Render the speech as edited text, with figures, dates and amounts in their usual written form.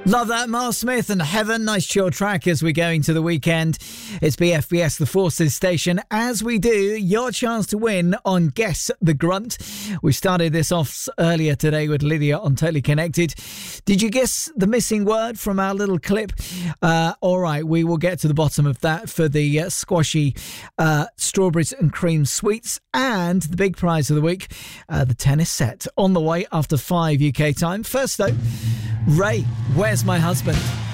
Love that, Mark Smith and Heaven. Nice chill track as we go into the weekend. It's BFBS, the Forces station. As we do, your chance to win on Guess the Grunt. We started this off earlier today with Lydia on Totally Connected. Did you guess the missing word from our little clip? All right, we will get to the bottom of that for the squashy strawberries and cream sweets and the big prize of the week, the tennis set. On the way after 5 UK time. First though, Ray, Where's My Husband?